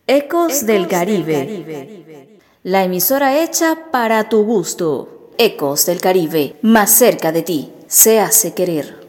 Ecos del Caribe. La emisora hecha para tu gusto. Ecos del Caribe, más cerca de ti, se hace querer.